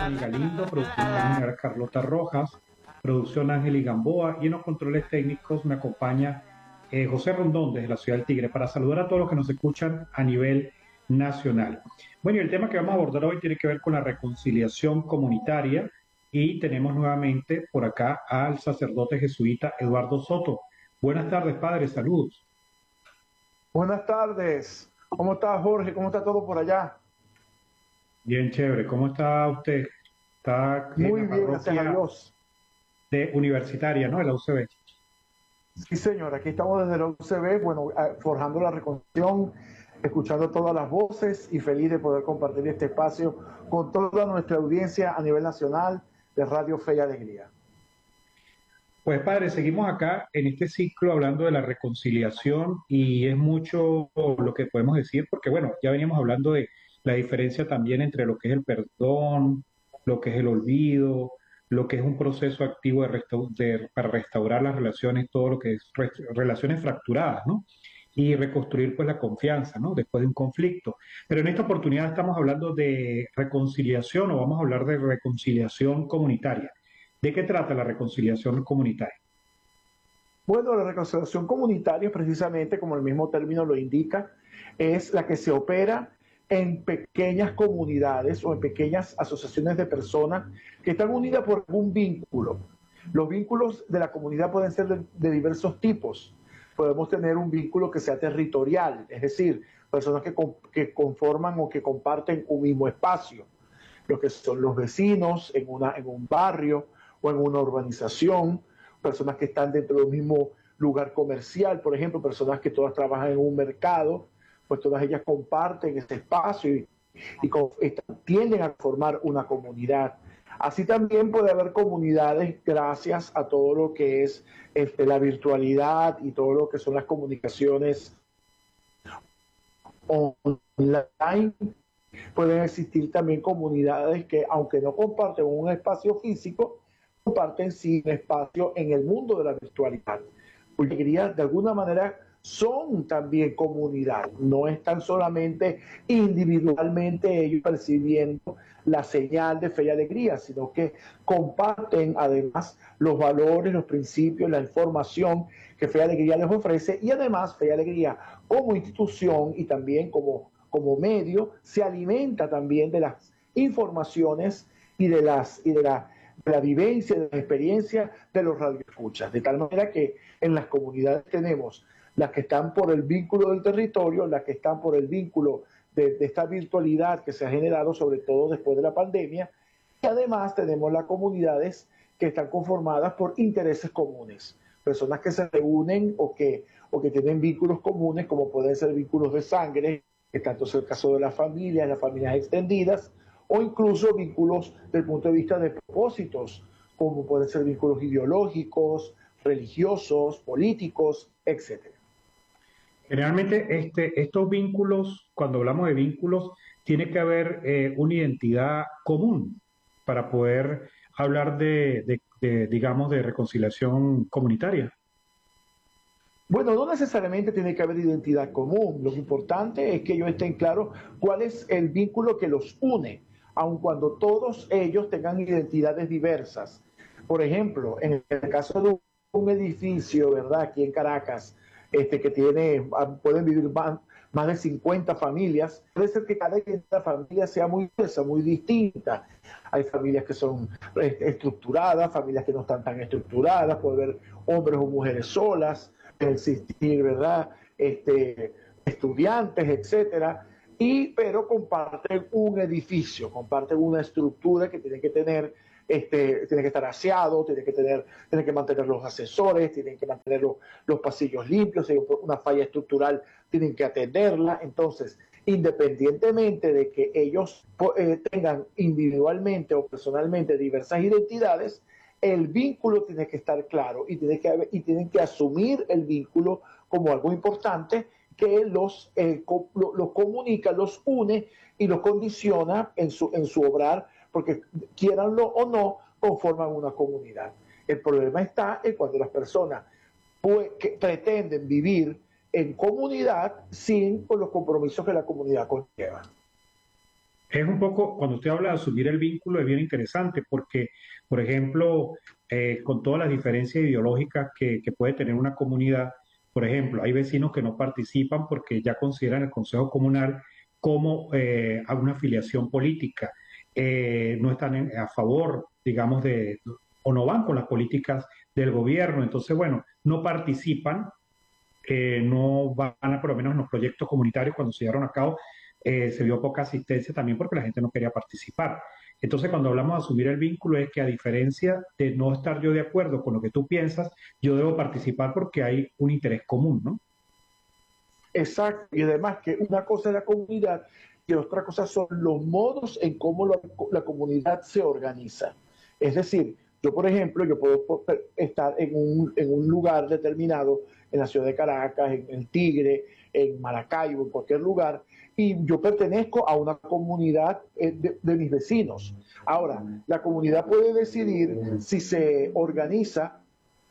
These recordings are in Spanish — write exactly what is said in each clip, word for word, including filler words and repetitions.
Ángel Galindo, producción Ángel Carlota Rojas, producción Ángel Gamboa, y en los controles técnicos me acompaña eh, José Rondón desde la ciudad del Tigre, para saludar a todos los que nos escuchan a nivel nacional. Bueno, y el tema que vamos a abordar hoy tiene que ver con la reconciliación comunitaria, y tenemos nuevamente por acá al sacerdote jesuita Eduardo Soto. Buenas tardes, padre, saludos. Buenas tardes. ¿Cómo está, Jorge? ¿Cómo está todo por allá? Bien, chévere. ¿Cómo está usted? Está en Muy la bien, gracias a parroquia Dios. de universitaria, ¿no? De la U C B. Sí, señor. Aquí estamos desde la U C B, bueno, forjando la reconciliación, escuchando todas las voces y feliz de poder compartir este espacio con toda nuestra audiencia a nivel nacional de Radio Fe y Alegría. Pues padre, seguimos acá en este ciclo hablando de la reconciliación, y es mucho lo que podemos decir porque, bueno, ya veníamos hablando de la diferencia también entre lo que es el perdón, lo que es el olvido, lo que es un proceso activo de restau- de- para restaurar las relaciones, todo lo que es re- relaciones fracturadas, ¿no? Y reconstruir pues la confianza, ¿no? Después de un conflicto. Pero en esta oportunidad estamos hablando de reconciliación, o vamos a hablar de reconciliación comunitaria. ¿De qué trata la reconciliación comunitaria? Bueno, la reconciliación comunitaria, precisamente como el mismo término lo indica, es la que se opera en pequeñas comunidades o en pequeñas asociaciones de personas que están unidas por algún vínculo. Los vínculos de la comunidad pueden ser de, de diversos tipos. Podemos tener un vínculo que sea territorial, es decir, personas que, que conforman o que comparten un mismo espacio, lo que son los vecinos en, una, en un barrio o en una urbanización, personas que están dentro del mismo lugar comercial, por ejemplo, personas que todas trabajan en un mercado, pues todas ellas comparten ese espacio y, y, y tienden a formar una comunidad. Así también puede haber comunidades gracias a todo lo que es este, la virtualidad y todo lo que son las comunicaciones online. Pueden existir también comunidades que, aunque no comparten un espacio físico, comparten sí un espacio en el mundo de la virtualidad. Porque de alguna manera son también comunidad, no están solamente individualmente ellos percibiendo la señal de fe y alegría, sino que comparten además los valores, los principios, la información que Fe y Alegría les ofrece, y además Fe y Alegría como institución y también como, como medio se alimenta también de las informaciones y de las y de la de la vivencia, de la experiencia de los radioescuchas, de tal manera que en las comunidades tenemos las que están por el vínculo del territorio, las que están por el vínculo de, de esta virtualidad que se ha generado sobre todo después de la pandemia, y además tenemos las comunidades que están conformadas por intereses comunes, personas que se reúnen o que, o que tienen vínculos comunes, como pueden ser vínculos de sangre, que tanto es el caso de las familias, las familias extendidas, o incluso vínculos desde el punto de vista de propósitos, como pueden ser vínculos ideológicos, religiosos, políticos, etcétera. Generalmente este, estos vínculos, cuando hablamos de vínculos, tiene que haber eh, una identidad común para poder hablar de, de, de, digamos, de reconciliación comunitaria. Bueno, no necesariamente tiene que haber identidad común. Lo importante es que ellos estén claros cuál es el vínculo que los une, aun cuando todos ellos tengan identidades diversas. Por ejemplo, en el caso de un edificio, ¿verdad? Aquí en Caracas, este, que tiene, pueden vivir más, más de cincuenta familias, puede ser que cada familia sea muy diversa, muy distinta. Hay familias que son estructuradas, familias que no están tan estructuradas, puede haber hombres o mujeres solas, existir, ¿verdad? Este, estudiantes, etcétera, y pero comparten un edificio, comparten una estructura que tiene que tener, este, tiene que estar aseado, tiene que tener, tiene que mantener los ascensores, tienen que mantener los, los pasillos limpios, si hay una falla estructural, tienen que atenderla. Entonces, independientemente de que ellos eh, tengan individualmente o personalmente diversas identidades, el vínculo tiene que estar claro y, tiene que, y tienen que asumir el vínculo como algo importante que los, eh, lo, lo comunica, los une y los condiciona en su, en su obrar, porque quieranlo o no, conforman una comunidad. El problema está en cuando las personas pues, que pretenden vivir en comunidad sin con los compromisos que la comunidad conlleva. Es un poco, cuando usted habla de asumir el vínculo, es bien interesante porque, por ejemplo, eh, con todas las diferencias ideológicas que, que puede tener una comunidad, por ejemplo, hay vecinos que no participan porque ya consideran el Consejo Comunal como eh, a una afiliación política, eh, no están en- a favor, digamos, de, o no van con las políticas del gobierno, entonces, bueno, no participan, eh, no van a, por lo menos en los proyectos comunitarios cuando se llevaron a cabo, eh, se vio poca asistencia también porque la gente no quería participar. Entonces, cuando hablamos de asumir el vínculo, es que a diferencia de no estar yo de acuerdo con lo que tú piensas, yo debo participar porque hay un interés común, ¿no? Exacto, y además que una cosa es la comunidad y otra cosa son los modos en cómo la, la comunidad se organiza. Es decir, yo por ejemplo, yo puedo estar en un, en un lugar determinado, en la ciudad de Caracas, en el Tigre, en Maracaibo, en cualquier lugar, y yo pertenezco a una comunidad eh, de, de mis vecinos. Ahora, la comunidad puede decidir si se organiza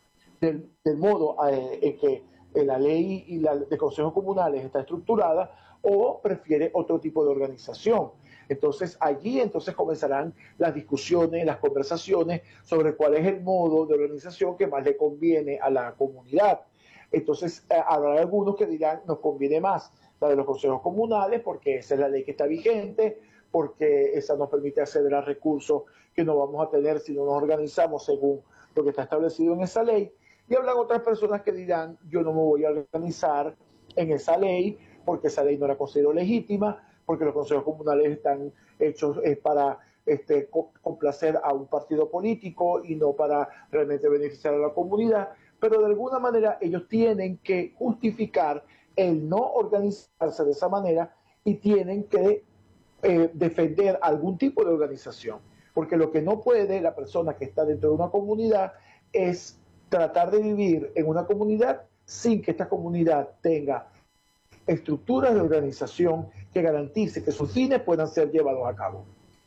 del, del modo eh, en que eh, la ley y la de consejos comunales está estructurada o prefiere otro tipo de organización. Entonces allí entonces comenzarán las discusiones, las conversaciones sobre cuál es el modo de organización que más le conviene a la comunidad. Entonces eh, habrá algunos que dirán nos conviene más la de los consejos comunales porque esa es la ley que está vigente, porque esa nos permite acceder a recursos que no vamos a tener si no nos organizamos según lo que está establecido en esa ley. Y habrán otras personas que dirán, yo no me voy a organizar en esa ley porque esa ley no la considero legítima, porque los consejos comunales están hechos eh, para este, complacer a un partido político y no para realmente beneficiar a la comunidad. Pero de alguna manera ellos tienen que justificar el no organizarse de esa manera y tienen que eh, defender algún tipo de organización. Porque lo que no puede la persona que está dentro de una comunidad es tratar de vivir en una comunidad sin que esta comunidad tenga estructuras de organización que garantice que sus fines puedan ser llevados a cabo.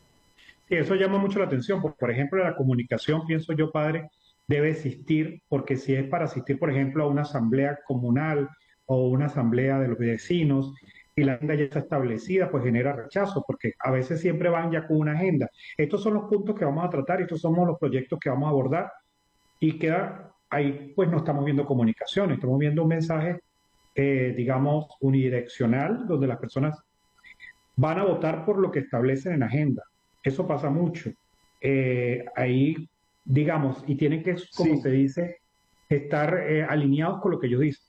Sí, eso llama mucho la atención. Por, por ejemplo, la comunicación, pienso yo, padre, debe existir, porque si es para asistir, por ejemplo, a una asamblea comunal o una asamblea de los vecinos y la agenda ya está establecida, pues genera rechazo, porque a veces siempre van ya con una agenda. Estos son los puntos que vamos a tratar, estos son los proyectos que vamos a abordar y queda ahí, pues no estamos viendo comunicación, estamos viendo un mensaje, eh, digamos, unidireccional, donde las personas van a votar por lo que establecen en agenda. Eso pasa mucho. Eh, ahí, digamos, y tienen que, como Sí. se dice, estar eh, alineados con lo que ellos dicen.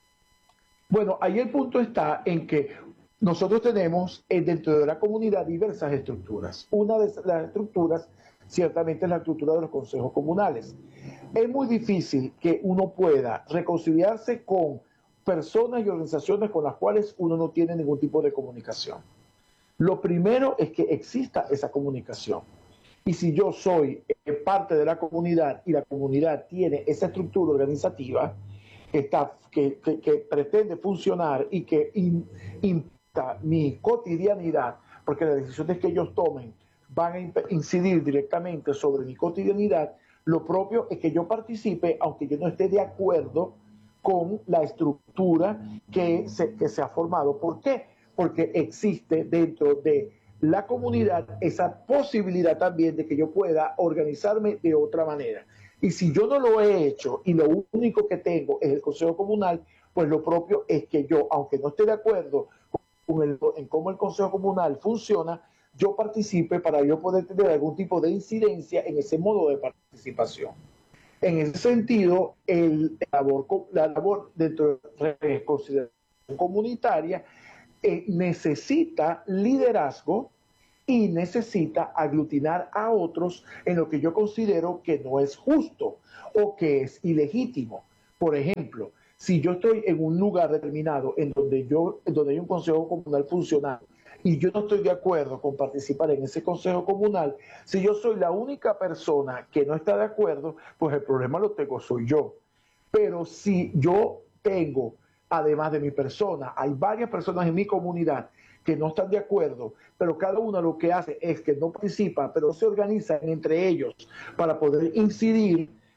Bueno, ahí el punto está en que nosotros tenemos eh, dentro de la comunidad diversas estructuras. Una de las estructuras ciertamente es la estructura de los consejos comunales. Es muy difícil que uno pueda reconciliarse con personas y organizaciones con las cuales uno no tiene ningún tipo de comunicación. Lo primero es que exista esa comunicación. Y si yo soy eh, parte de la comunidad y la comunidad tiene esa estructura organizativa que, está, que, que, que pretende funcionar y que impacta mi cotidianidad, porque las decisiones que ellos tomen van a incidir directamente sobre mi cotidianidad, lo propio es que yo participe, aunque yo no esté de acuerdo con la estructura que se, que se ha formado. ¿Por qué? Porque existe dentro de la comunidad esa posibilidad también de que yo pueda organizarme de otra manera. Y si yo no lo he hecho y lo único que tengo es el Consejo Comunal, pues lo propio es que yo, aunque no esté de acuerdo con el, en cómo el Consejo Comunal funciona, yo participe para yo poder tener algún tipo de incidencia en ese modo de participación. En ese sentido, el, la, labor, la labor dentro de la consideración comunitaria eh, necesita liderazgo y necesita aglutinar a otros en lo que yo considero que no es justo o que es ilegítimo. Por ejemplo, si yo estoy en un lugar determinado en donde, yo, en donde hay un consejo comunal funcional y yo no estoy de acuerdo con participar en ese consejo comunal, si yo soy la única persona que no está de acuerdo, pues el problema lo tengo soy yo. Pero si yo tengo, además de mi persona, hay varias personas en mi comunidad que no están de acuerdo, pero cada uno lo que hace es que no participa, pero se organizan entre ellos para poder incidir,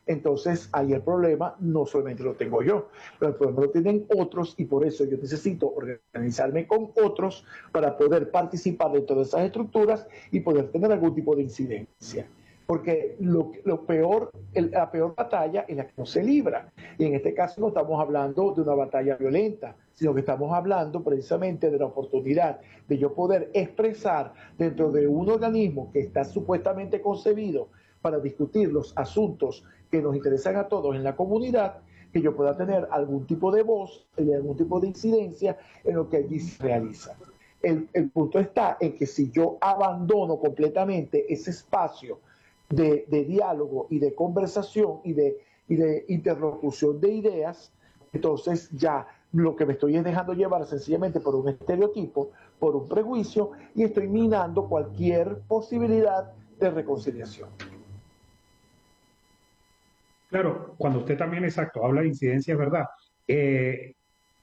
entonces ahí el problema no solamente lo tengo yo, pero el problema lo tienen otros y por eso yo necesito organizarme con otros para poder participar dentro de esas estructuras y poder tener algún tipo de incidencia. Porque lo, lo peor, el, la peor batalla es la que no se libra. Y en este caso no estamos hablando de una batalla violenta, sino que estamos hablando precisamente de la oportunidad de yo poder expresar dentro de un organismo que está supuestamente concebido para discutir los asuntos que nos interesan a todos en la comunidad, que yo pueda tener algún tipo de voz y algún tipo de incidencia en lo que allí se realiza. El, el punto está en que si yo abandono completamente ese espacio de, de diálogo y de conversación y de, y de interlocución de ideas, entonces ya lo que me estoy es dejando llevar sencillamente por un estereotipo, por un prejuicio, y estoy minando cualquier posibilidad de reconciliación. Claro, cuando usted también, exacto, habla de incidencia, es verdad. Eh,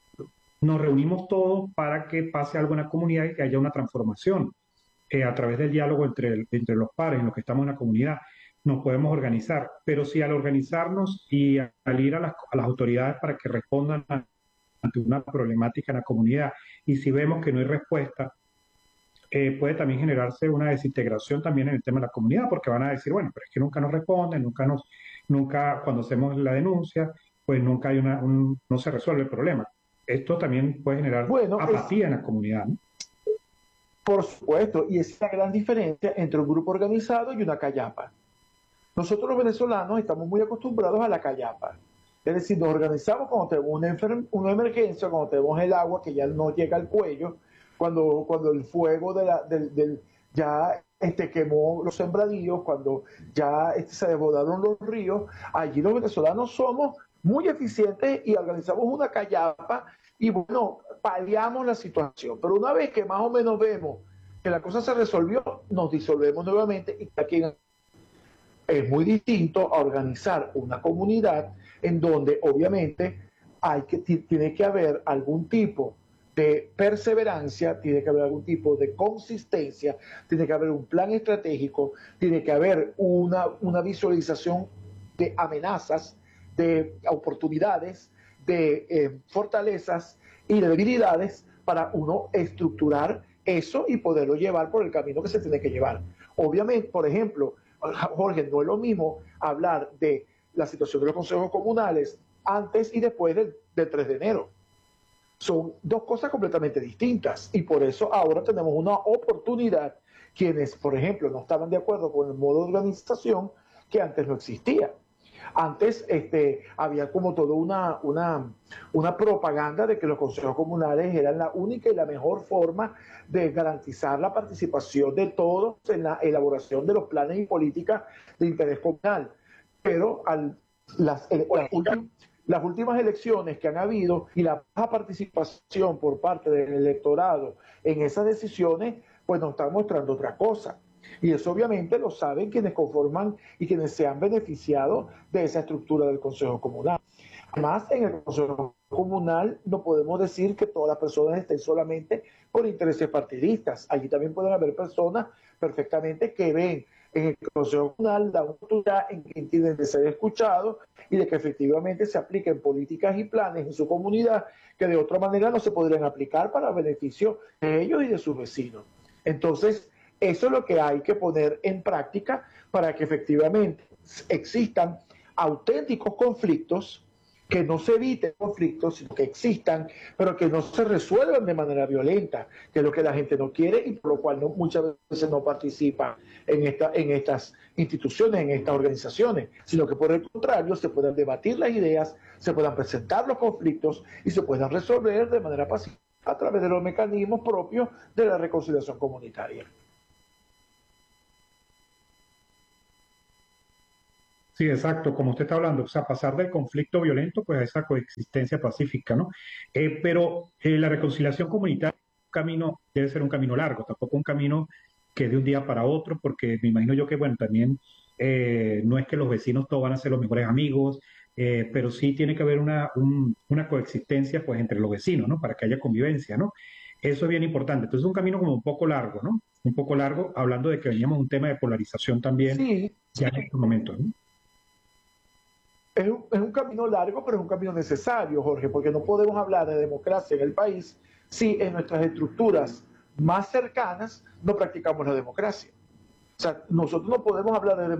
nos reunimos todos para que pase algo en la comunidad y que haya una transformación. Eh, a través del diálogo entre, el- entre los pares, en los que estamos en la comunidad, nos podemos organizar. Pero si al organizarnos y al ir a las, a las autoridades para que respondan a- ante una problemática en la comunidad, y si vemos que no hay respuesta, eh, puede también generarse una desintegración también en el tema de la comunidad, porque van a decir, bueno, pero es que nunca nos responden, nunca nos, nunca, cuando hacemos la denuncia, pues nunca hay una, un- no se resuelve el problema. Esto también puede generar Bueno, es apatía en la comunidad, ¿no? por supuesto, y esa es la gran diferencia entre un grupo organizado y una callapa. Nosotros los venezolanos estamos muy acostumbrados a la callapa. Es decir, nos organizamos cuando tenemos una, enfer una emergencia, cuando tenemos el agua que ya no llega al cuello, cuando, cuando el fuego de la, del, del, ya este, quemó los sembradíos, cuando ya este, se desbordaron los ríos. Allí los venezolanos somos muy eficientes y organizamos una callapa y bueno, paliamos la situación. Pero una vez que más o menos vemos que la cosa se resolvió, nos disolvemos nuevamente y aquí es muy distinto a organizar una comunidad en donde obviamente hay que, tiene que haber algún tipo de perseverancia, tiene que haber algún tipo de consistencia, tiene que haber un plan estratégico, tiene que haber una, una visualización de amenazas, de oportunidades, de eh, fortalezas y de debilidades para uno estructurar eso y poderlo llevar por el camino que se tiene que llevar. Obviamente, por ejemplo, Jorge, no es lo mismo hablar de la situación de los consejos comunales antes y después del, del tres de enero. Son dos cosas completamente distintas y por eso ahora tenemos una oportunidad. Quienes, por ejemplo, no estaban de acuerdo con el modo de organización que antes no existía. Antes este, había como toda una, una, una propaganda de que los consejos comunales eran la única y la mejor forma de garantizar la participación de todos en la elaboración de los planes y políticas de interés comunal. Pero al, las, las, últimas, las últimas elecciones que han habido y la baja participación por parte del electorado en esas decisiones, pues nos están mostrando otra cosa. Y eso obviamente lo saben quienes conforman y quienes se han beneficiado de esa estructura del Consejo Comunal. Además, en el Consejo Comunal no podemos decir que todas las personas estén solamente por intereses partidistas. Allí también pueden haber personas perfectamente que ven en el Consejo Comunal la oportunidad en que tienen de ser escuchados y de que efectivamente se apliquen políticas y planes en su comunidad que de otra manera no se podrían aplicar para beneficio de ellos y de sus vecinos. Entonces, eso es lo que hay que poner en práctica para que efectivamente existan auténticos conflictos, que no se eviten conflictos, sino que existan, pero que no se resuelvan de manera violenta, que es lo que la gente no quiere y por lo cual no, muchas veces no participa en, esta, en estas instituciones, en estas organizaciones, sino que por el contrario se puedan debatir las ideas, se puedan presentar los conflictos y se puedan resolver de manera pacífica a través de los mecanismos propios de la reconciliación comunitaria. Sí, exacto, como usted está hablando, o sea, pasar del conflicto violento pues a esa coexistencia pacífica, ¿no? Eh, pero eh, la reconciliación comunitaria es un camino, debe ser un camino largo, tampoco un camino que de un día para otro, porque me imagino yo que, bueno, también eh, no es que los vecinos todos van a ser los mejores amigos, eh, pero sí tiene que haber una, un- una coexistencia pues entre los vecinos, ¿no? Para que haya convivencia, ¿no? Eso es bien importante. Entonces es un camino como un poco largo, ¿no? Un poco largo, hablando de que veníamos de un tema de polarización también Sí, ya en estos momentos, ¿no? Es un, es un camino largo, pero es un camino necesario, Jorge, porque no podemos hablar de democracia en el país si en nuestras estructuras más cercanas no practicamos la democracia. O sea, nosotros no podemos hablar de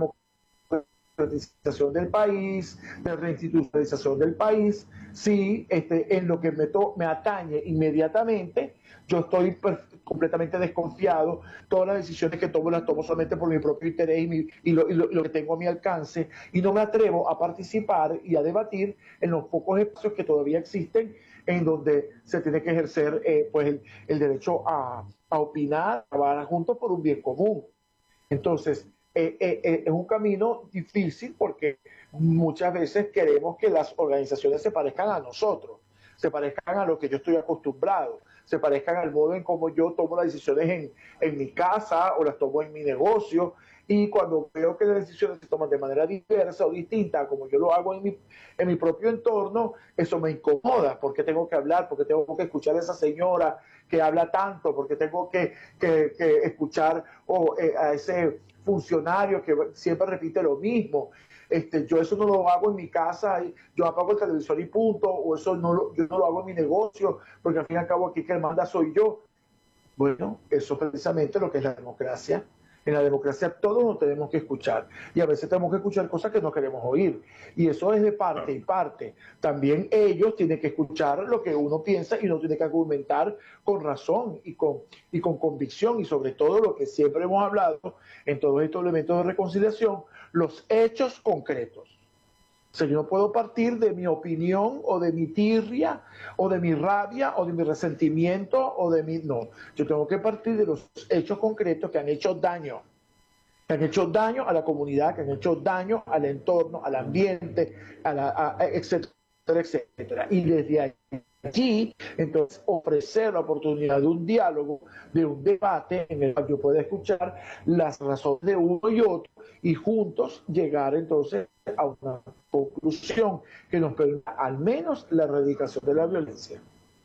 democratización del país, de reinstitucionalización del país, si este, en lo que me, to me atañe inmediatamente, yo estoy completamente desconfiado, todas las decisiones que tomo las tomo solamente por mi propio interés y, mi, y, lo, y, lo, y lo que tengo a mi alcance, y no me atrevo a participar y a debatir en los pocos espacios que todavía existen en donde se tiene que ejercer eh, pues el, el derecho a, a opinar, a trabajar juntos por un bien común. Entonces, eh, eh, eh, es un camino difícil porque muchas veces queremos que las organizaciones se parezcan a nosotros, se parezcan a lo que yo estoy acostumbrado, se parezcan al modo en cómo yo tomo las decisiones en, en mi casa o las tomo en mi negocio, y cuando veo que las decisiones se toman de manera diversa o distinta, como yo lo hago en mi, en mi propio entorno, eso me incomoda, porque tengo que hablar, porque tengo que escuchar a esa señora que habla tanto, porque tengo que, que, que escuchar oh, eh, a ese funcionario que siempre repite lo mismo. Este, yo eso no lo hago en mi casa, yo apago el televisor y punto, o eso no lo, yo no lo hago en mi negocio, porque al fin y al cabo aquí que el manda soy yo. Bueno, eso es precisamente lo que es la democracia. En la democracia todos nos tenemos que escuchar, y a veces tenemos que escuchar cosas que no queremos oír, y eso es de parte y parte. También ellos tienen que escuchar lo que uno piensa y uno tiene que argumentar con razón y con, y con convicción, y sobre todo lo que siempre hemos hablado en todos estos elementos de reconciliación, los hechos concretos. O sea, yo no puedo partir de mi opinión o de mi tirria o de mi rabia o de mi resentimiento o de mi... No, yo tengo que partir de los hechos concretos que han hecho daño, que han hecho daño a la comunidad, que han hecho daño al entorno, al ambiente, a la, a, etcétera, etcétera. Y desde allí, entonces, ofrecer la oportunidad de un diálogo, de un debate en el cual yo pueda escuchar las razones de uno y otro y juntos llegar entonces a una conclusión que nos permita al menos la erradicación de la violencia.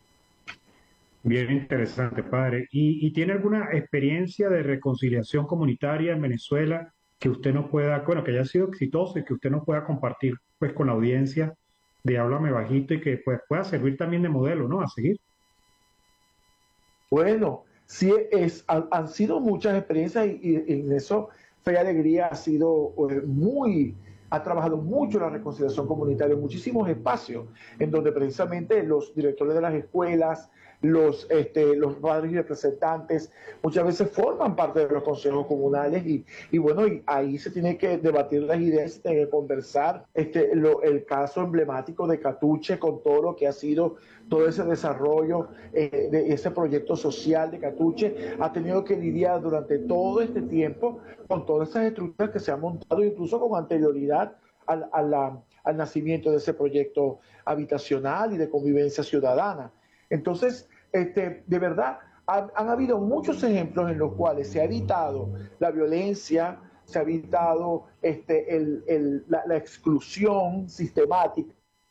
Bien interesante, padre. ¿Y, y tiene alguna experiencia de reconciliación comunitaria en Venezuela que usted nos pueda, bueno, que haya sido exitoso y que usted nos pueda compartir pues con la audiencia de Háblame Bajito y que pues pueda servir también de modelo, ¿no? A seguir. Bueno, sí, es, han, han sido muchas experiencias, y, y en eso Fe y Alegría ha sido eh, muy, ha trabajado mucho la reconciliación comunitaria en muchísimos espacios, en donde precisamente los directores de las escuelas, los, este, los padres y representantes muchas veces forman parte de los consejos comunales, y, y bueno, y ahí se tiene que debatir las ideas, se tiene que conversar. Este, lo, el caso emblemático de Catuche, con todo lo que ha sido todo ese desarrollo eh, de ese proyecto social de Catuche, ha tenido que lidiar durante todo este tiempo con todas esas estructuras que se han montado incluso con anterioridad al, a la, al nacimiento de ese proyecto habitacional y de convivencia ciudadana. Entonces, este, de verdad, han, han habido muchos ejemplos en los cuales se ha evitado la violencia, se ha evitado este, el, el, la, la exclusión sistemática,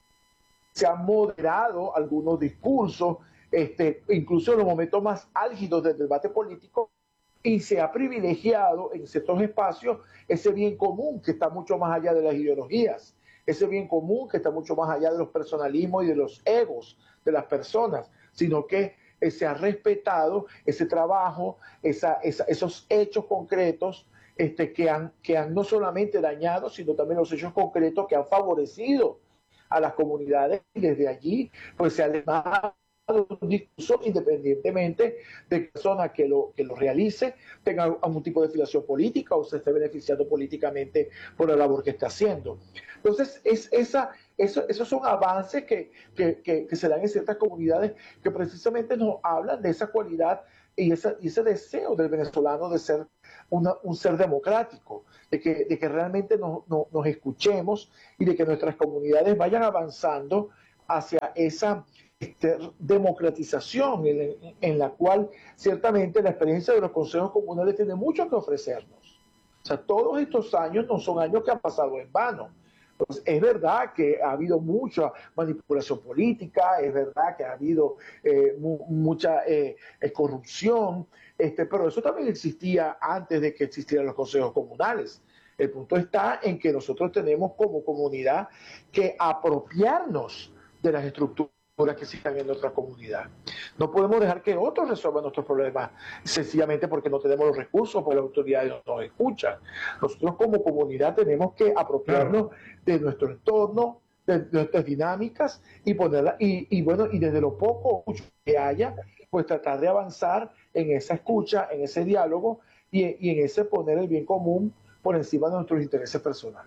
se han moderado algunos discursos, este, incluso en los momentos más álgidos del debate político, y se ha privilegiado en ciertos espacios ese bien común que está mucho más allá de las ideologías, ese bien común que está mucho más allá de los personalismos y de los egos de las personas, sino que eh, se ha respetado ese trabajo, esa, esa, esos hechos concretos este, que, han, que han no solamente dañado, sino también los hechos concretos que han favorecido a las comunidades, y desde allí pues se ha llamado un discurso independientemente de que la persona que lo, que lo realice tenga algún tipo de filiación política o se esté beneficiando políticamente por la labor que está haciendo. Entonces, es esa, eso, esos son avances que, que, que, que se dan en ciertas comunidades que precisamente nos hablan de esa cualidad y, esa, y ese deseo del venezolano de ser una, un ser democrático, de que, de que realmente nos, nos, nos escuchemos y de que nuestras comunidades vayan avanzando hacia esa este, democratización en, en la cual ciertamente la experiencia de los consejos comunales tiene mucho que ofrecernos. O sea, todos estos años no son años que han pasado en vano. Pues es verdad que ha habido mucha manipulación política, es verdad que ha habido eh, mu mucha eh, corrupción, este, pero eso también existía antes de que existieran los consejos comunales. El punto está en que nosotros tenemos como comunidad que apropiarnos de las estructuras que existen en nuestra comunidad. No podemos dejar que otros resuelvan nuestros problemas, sencillamente porque no tenemos los recursos, porque las autoridades no nos escuchan. Nosotros como comunidad tenemos que apropiarnos Claro. de nuestro entorno, de, de nuestras dinámicas y ponerla, y, y bueno, y desde lo poco mucho que haya, pues tratar de avanzar en esa escucha, en ese diálogo y, y en ese poner el bien común por encima de nuestros intereses personales.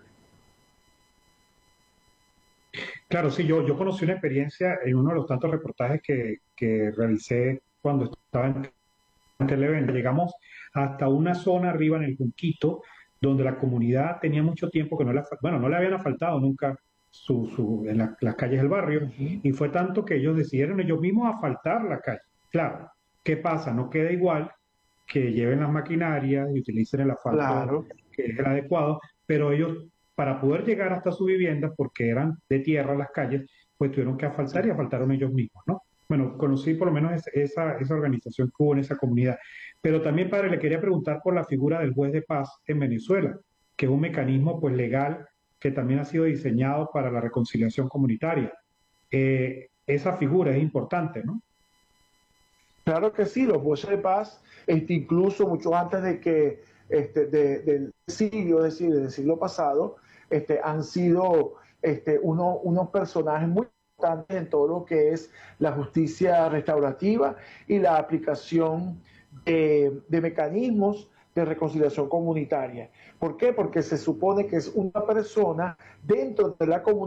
Claro, sí, yo, yo conocí una experiencia en uno de los tantos reportajes que, que realicé cuando estaba en Televen. Llegamos hasta una zona arriba en el Junquito, donde la comunidad tenía mucho tiempo que no le, bueno, no le habían asfaltado nunca su, su, en la, las calles del barrio, Uh -huh. y fue tanto que ellos decidieron ellos mismos asfaltar la calle. Claro, ¿qué pasa? No queda igual que lleven las maquinarias y utilicen el asfalto Claro. que es el adecuado, pero ellos, para poder llegar hasta su vivienda, porque eran de tierra las calles, pues tuvieron que asfaltar y Sí. asfaltaron ellos mismos, ¿no? Bueno, conocí por lo menos esa, esa organización que hubo en esa comunidad. Pero también, padre, le quería preguntar por la figura del juez de paz en Venezuela, que es un mecanismo pues legal que también ha sido diseñado para la reconciliación comunitaria. Eh, esa figura es importante, ¿no? Claro que sí, los jueces de paz, este, incluso mucho antes de que este, de, del siglo, es decir, del siglo pasado, este, han sido este, uno, unos personajes muy importantes en todo lo que es la justicia restaurativa y la aplicación de, de mecanismos de reconciliación comunitaria. ¿Por qué? Porque se supone que es una persona dentro de la comunidad